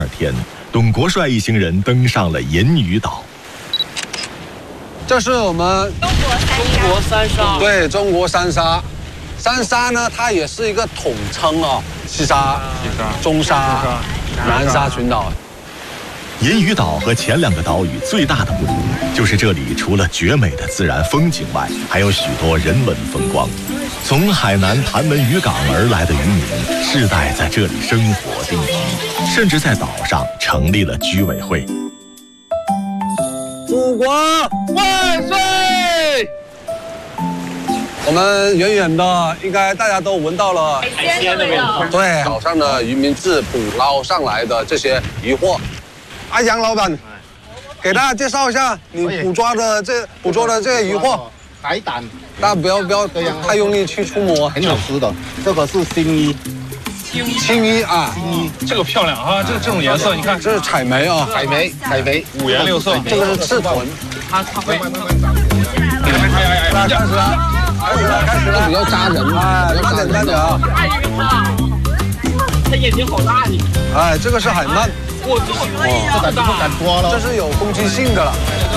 天，董国帅一行人登上了银屿岛。 这是我们中国三沙， 对，中国三沙。三沙呢，它也是一个统称哦，西沙、中沙、南沙群岛。 银屿岛和前2个岛屿最大的不同，就是这里除了绝美的自然风景外，还有许多人文风光。从海南潭门渔港而来的渔民，世代在这里生活定居，甚至在岛上成立了居委会。 祖国万岁！我们远远的，应该大家都闻到了海鲜的味道。 对，岛上的渔民自捕捞上来的这些渔获。杨老板，给大家介绍一下你捕捉的这些渔获。 海胆， 大家不要太用力去触摸， 很好吃的。这个是青衣， 青衣啊， 这个漂亮啊，这种颜色，你看， 这是采梅啊， 海梅， 五颜六色。 这个是赤臀， 它会。 开始了，比较扎人，慢点啊。 它眼睛好大你。 哎，这个是海鳗， 哇，这不敢抓了， 这是有攻击性的了。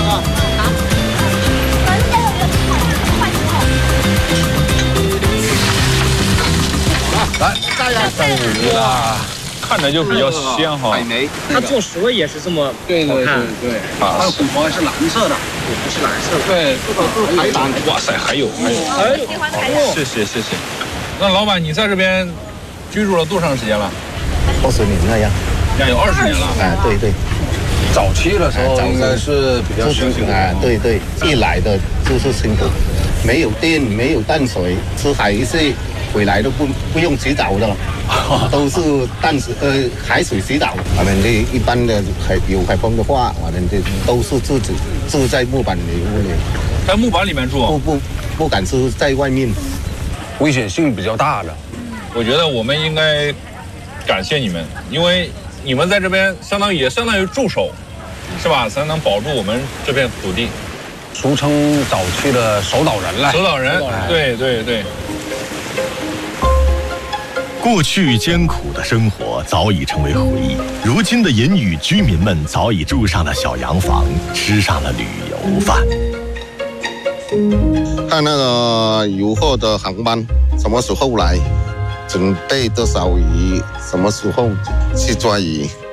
来，大家哇， 看着就比较鲜哈。 海梅， 它做熟了也是这么对， 它的骨膜是蓝色的，不是蓝色的。对， 这个是海胆。 哇塞，还有。谢谢。那老板，你在这边居住了多长时间了 20年了呀。 有20年了。 哎，对。 早期的时候应该是比较辛苦啊，对，一来的就是辛苦，没有电，没有淡水，吃海是回来都不用洗澡的了，都是海水洗澡。我们这一般的有海风的话，我们这都是自己住在木板屋里， 在木板里面住， 不敢住在外面， 危险性比较大的。 我觉得我们应该感谢你们，因为你们在这边相当于驻守，是吧？才能保住我们这片土地。 俗称早期的守岛人了。 守岛人，对。 过去艰苦的生活早已成为回忆，如今的银屿居民们早已住上了小洋房，吃上了旅游饭。 看那个游客的航班什么时候来，准备多少鱼，什么时候去抓鱼。